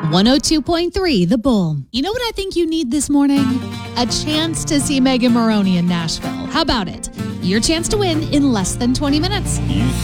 102.3 The Bull. You know what I think you need this morning? A chance to see Megan Moroney in Nashville. How about it? Your chance to win in less than 20 minutes. You